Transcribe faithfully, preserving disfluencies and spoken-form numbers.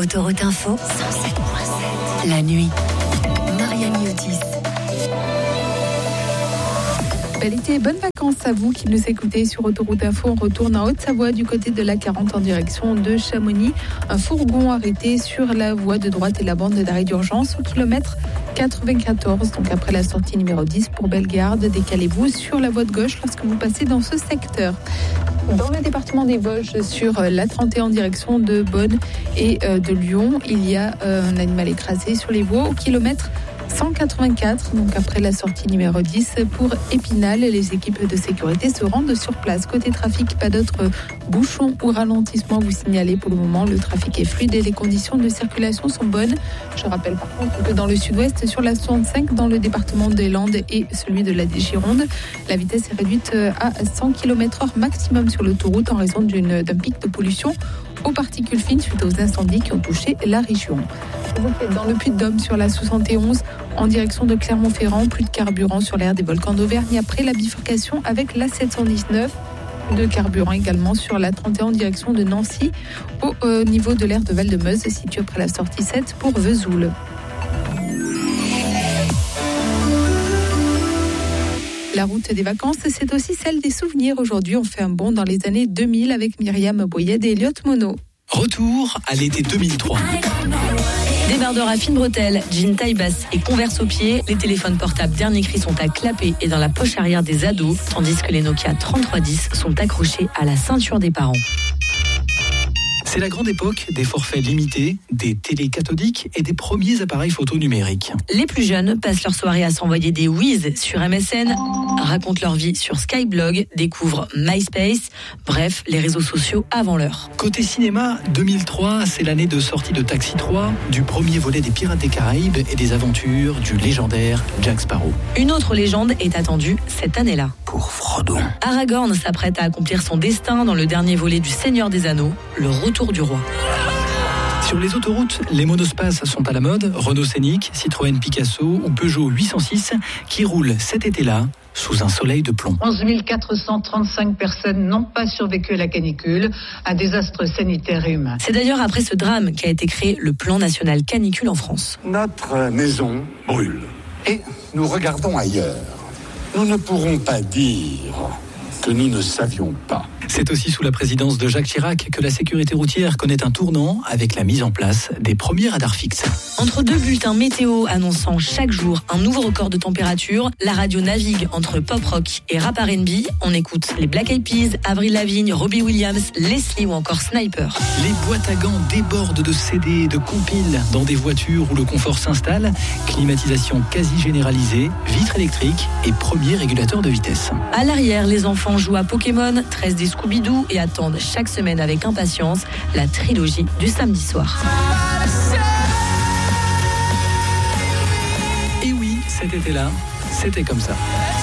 Autoroute Info, cent sept virgule sept. La nuit. Marianne Miotis. Bel été, bonnes vacances à vous qui nous écoutez sur Autoroute Info. On retourne en Haute-Savoie du côté de l'A quarante en direction de Chamonix. Un fourgon arrêté sur la voie de droite et la bande d'arrêt d'urgence au kilomètre quatre-vingt-quatorze, donc après la sortie numéro dix pour Bellegarde. Décalez-vous sur la voie de gauche lorsque vous passez dans ce secteur. Dans le département des Vosges, sur l'A trente et un en direction de Beaune et de Lyon, il y a un animal écrasé sur les voies au kilomètre cent quatre-vingt-quatre, donc après la sortie numéro dix pour Épinal. Les équipes de sécurité se rendent sur place. Côté trafic, pas d'autres bouchons ou ralentissements vous signalez pour le moment. Le trafic est fluide et les conditions de circulation sont bonnes. Je rappelle par contre que dans le sud-ouest, sur la soixante-cinq, dans le département des Landes et celui de la Gironde, la vitesse est réduite à cent kilomètres heure maximum sur l'autoroute en raison d'une, d'un pic de pollution aux particules fines suite aux incendies qui ont touché la région. Dans le Puy-de-Dôme, sur la soixante et onze, en direction de Clermont-Ferrand, plus de carburant sur l'aire des volcans d'Auvergne après la bifurcation avec la sept cent dix-neuf. De carburant également sur la trente et un en direction de Nancy, au euh, niveau de l'aire de Val-de-Meuse, situé après la sortie sept pour Vesoul. La route des vacances, c'est aussi celle des souvenirs. Aujourd'hui, on fait un bond dans les années deux mille avec Myriam Boyed et Elliot Monod. Retour à l'été deux mille trois. Débardeurs à fines bretelles, jeans taille basse et converse aux pieds, les téléphones portables dernier cri sont à clapper et dans la poche arrière des ados, tandis que les Nokia trente-trois dix sont accrochés à la ceinture des parents. C'est la grande époque des forfaits limités, des télés cathodiques et des premiers appareils photo numériques. Les plus jeunes passent leur soirée à s'envoyer des whiz sur M S N, racontent leur vie sur Skyblog, découvrent MySpace, bref, les réseaux sociaux avant l'heure. Côté cinéma, deux mille trois, c'est l'année de sortie de Taxi trois, du premier volet des Pirates des Caraïbes et des aventures du légendaire Jack Sparrow. Une autre légende est attendue cette année-là. Pour Frodo. Aragorn s'apprête à accomplir son destin dans le dernier volet du Seigneur des Anneaux, le retour du roi. Sur les autoroutes, les monospaces sont à la mode. Renault Scénic, Citroën Picasso ou Peugeot huit cent six qui roulent cet été-là sous un soleil de plomb. onze mille quatre cent trente-cinq personnes n'ont pas survécu à la canicule, un désastre sanitaire et humain. C'est d'ailleurs après ce drame qu'a été créé le plan national canicule en France. Notre maison brûle et nous regardons ailleurs. Nous ne pourrons pas dire que nous ne savions pas. C'est aussi sous la présidence de Jacques Chirac que la sécurité routière connaît un tournant avec la mise en place des premiers radars fixes. Entre deux bulletins météo annonçant chaque jour un nouveau record de température, la radio navigue entre pop rock et rap R and B. On écoute les Black Eyed Peas, Avril Lavigne, Robbie Williams, Leslie ou encore Sniper. Les boîtes à gants débordent de C D et de compiles dans des voitures où le confort s'installe. Climatisation quasi généralisée, vitres électriques et premier régulateur de vitesse. À l'arrière, les enfants jouent à Pokémon, tressent des Scooby-Doo et attendent chaque semaine avec impatience la trilogie du samedi soir. Et oui, cet été-là, c'était comme ça.